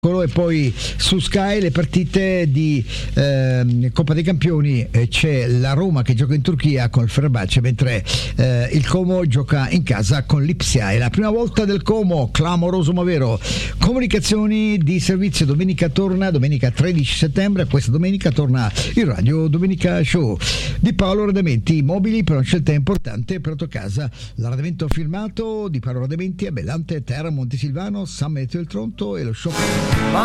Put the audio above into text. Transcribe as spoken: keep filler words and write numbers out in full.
E poi su Sky le partite di eh, Coppa dei Campioni, eh, c'è la Roma che gioca in Turchia con il Fenerbahce, mentre eh, il Como gioca in casa con l'Ipsia. È la prima volta del Como, clamoroso ma vero. Comunicazioni di servizio, domenica torna, domenica tredici settembre, questa domenica torna il Radio Domenica Show di Paolo Radamenti. Mobili per una scelta importante per la tua casa, l'arredamento firmato di Paolo Radamenti a Bellante, Terra, Montesilvano, San Benedetto del Tronto e lo shopping